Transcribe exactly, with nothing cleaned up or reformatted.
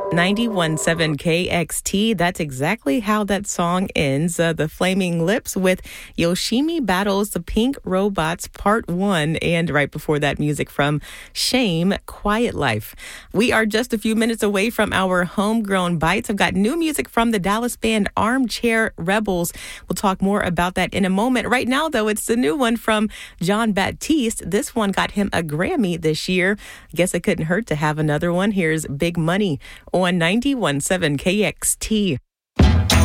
ninety-one point seven K X T. That's exactly how that song ends. Uh, the Flaming Lips with Yoshimi Battles the Pink Robots Part one. And right before that, music from Shame, Quiet Life. We are just a few minutes away from our homegrown bites. I've got new music from the Dallas band Armchair Rebels. We'll talk more about that in a moment. Right now, though, it's the new one from Jon Batiste. This one got him a Grammy this year. I guess it couldn't hurt to have another one. Here's Big Money on ninety-one point seven K X T.